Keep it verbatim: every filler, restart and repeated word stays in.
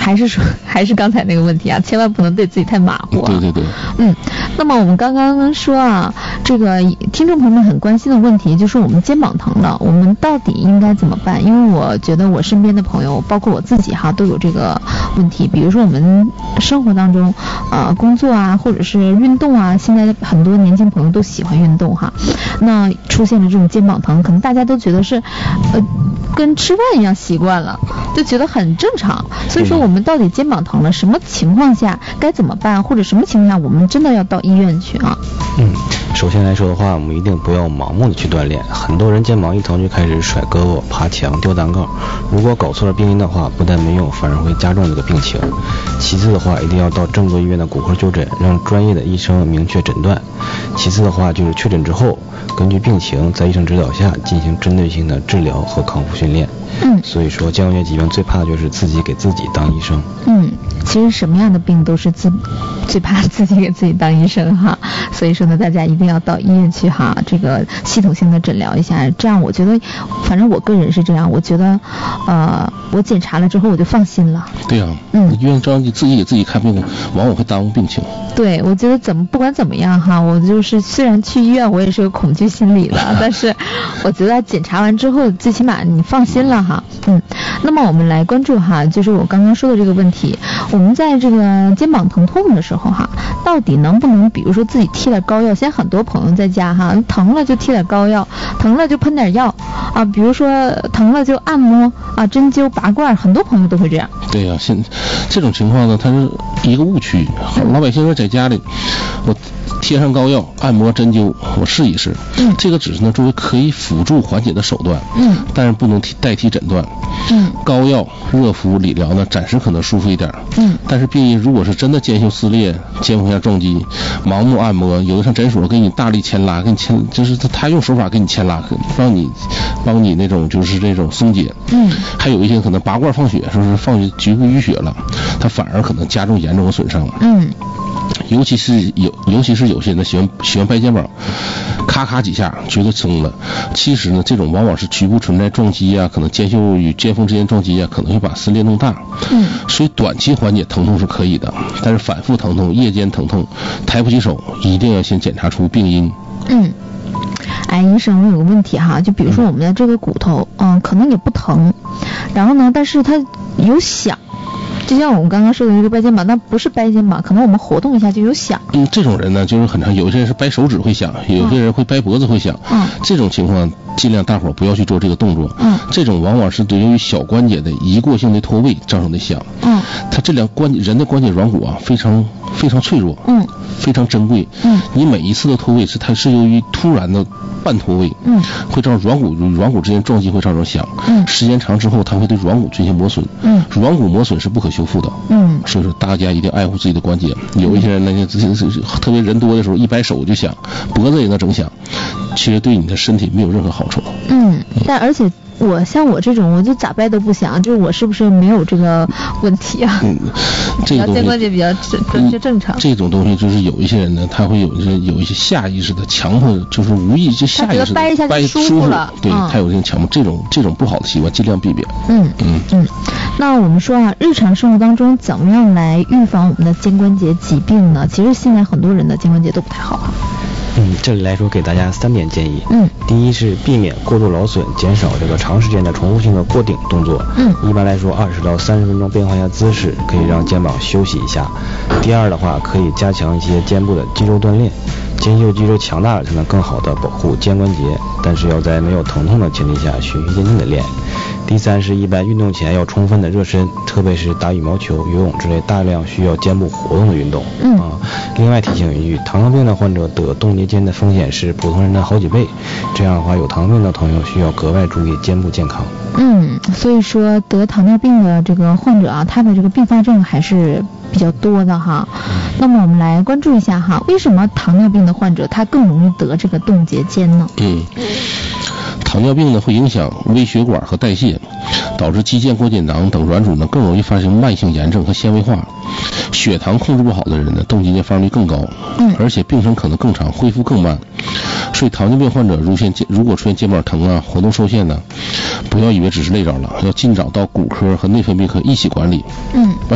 还是说还是刚才那个问题啊，千万不能对自己太马虎、啊。 对对对。 嗯，那么我们刚刚说啊，这个听众朋友们很关心的问题就是我们肩膀疼了，我们到底应该怎么办？因为我觉得我身边的朋友，包括我自己哈，都有这个问题。比如说我们生活当中，呃，工作啊，或者是运动啊，现在很多年轻朋友都喜欢运动哈，那出现了这种肩膀疼，可能大家都觉得是，呃，跟吃饭一样习惯了，就觉得很正常。所以说我们到底肩膀疼了，什么情况下该怎么办，或者什么情况下我们真的要到医院去啊？ 嗯，首先来说的话，我们一定不要盲目的去锻炼。很多人肩膀一疼就开始甩胳膊、爬墙、丢蛋糕，如果搞错了病因的话，不但没用，反而会加重这个病情。其次的话，一定要到正规医院的骨科就诊，让专业的医生明确诊断。其次的话，就是确诊之后，根据病情在医生指导下进行针对性的治疗和康复训练。 嗯， 所以说肩关节疾病最怕的就是自己给自己当医生。 嗯，其实什么样的病都是自最怕自己给自己当医生哈，所以说呢，大家一定要到医院去哈，这个系统性的诊疗一下，这样我觉得，反正我个人是这样，我觉得，呃，我检查了之后我就放心了。 对呀、啊， 嗯， 医院着急自己给自己看病，往往会耽误病情。 对，我觉得怎么不管怎么样哈，我就是虽然去医院我也是有恐惧心理的，但是我觉得检查完之后最起码你放心了哈。嗯，那么我们来关注哈，就是我刚刚说的这个问题，我们在这个肩膀疼痛的时候哈，到底能不能比如说自己贴点膏药？现在很多朋友在家哈，疼了就贴点膏药，疼了就喷点药啊，比如说疼了就按摩啊，针灸拔罐，很多朋友都会这样。 对呀、啊，现这种情况呢，它是一个误区。老百姓说在家里，我贴上膏药、按摩、针灸，我试一试。 嗯， 这个只是呢作为可以辅助缓解的手段。 嗯，但是不能替代替诊断。 嗯， 膏药、热敷、理疗呢，暂时可能舒服一点。 嗯，但是病因如果是真的肩袖撕裂、肩胛下撞击、盲目按摩，有的上诊所给你大力牵拉，给你牵，就是他他用手法给你牵拉，帮你帮你那种就是这种松解。 嗯， 还有一些可能拔罐放血，说是放血局部淤血了，它反而可能加重严重的损伤。 嗯。 尤其是有，尤其是有些人喜欢喜欢掰肩膀，咔咔几下觉得松了。其实呢，这种往往是局部存在撞击啊，可能肩袖与肩峰之间撞击啊，可能会把撕裂弄大。 嗯， 所以短期缓解疼痛是可以的，但是反复疼痛、夜间疼痛、抬不起手，一定要先检查出病因。 嗯。哎，医生，我有个问题哈，就比如说我们的这个骨头，嗯，可能也不疼，然后呢，但是它有响。就像我们刚刚说的这个掰肩膀，但不是掰肩膀，可能我们活动一下就有响。 嗯，这种人呢，就是很常，有些人是掰手指会响，有些人会掰脖子会响。 嗯， 这种情况尽量大伙儿不要去做这个动作。 嗯， 这种往往是由于小关节的一过性的脱位造成的响。 嗯， 它这两关节人的关节软骨啊，非常非常脆弱。 嗯， 非常珍贵。 嗯， 你每一次的脱位是它是由于突然的半脱位。 嗯， 会造成软骨与软骨之间撞击，会造成响。 嗯， 时间长之后，它会对软骨进行磨损。 嗯， 软骨磨损是不可修复的。 嗯。 所以说大家一定爱护自己的关节。有一些人呢，自己特别人多的时候，一掰手就响，脖子也能整响，其实对你的身体没有任何好处。 嗯，但而且我像我这种，我就咋掰都不响，就是我是不是没有这个问题啊？ 嗯，这个东西肩关节比较正正正常。 这种东西就是有一些人呢，他会有一些有一些下意识的强迫，就是无意就下意识的掰一下就舒服了。 对， 嗯、 他有这种强迫，这种这种不好的习惯尽量避免。 嗯嗯嗯。那我们说啊，日常生活当中怎么样来预防我们的肩关节疾病呢？其实现在很多人的肩关节都不太好啊。 嗯，这里来说给大家三点建议。 嗯， 第一是避免过度劳损，减少这个长时间的重复性的过顶动作。 嗯， 一般来说二十到三十分钟变换一下姿势，可以让肩膀休息一下。第二的话，可以加强一些肩部的肌肉锻炼，肩袖肌肉强大了才能更好的保护肩关节，但是要在没有疼痛的前提下循序渐进的练。第三是一般运动前要充分的热身，特别是打羽毛球、游泳之类大量需要肩部活动的运动。 嗯啊，另外提醒一句，糖尿病的患者得动节肩的风险是普通人的好几倍，这样的话有糖尿病的朋友需要格外注意肩部健康。 嗯，所以说得糖尿病的这个患者啊，他的这个并发症还是比较多的哈。嗯、那么我们来关注一下哈，为什么糖尿病的患者他更容易得这个动节肩呢？ 嗯。糖尿病呢会影响微血管和代谢，导致肌腱关节囊等软组呢更容易发生慢性炎症和纤维化。血糖控制不好的人呢，动节肩发生率更高， 嗯， 而且病程可能更长，恢复更慢。所以糖尿病患者如现如果出现肩膀疼啊、活动受限呢，不要以为只是累着了，要尽早到骨科和内分泌科一起管理。 嗯。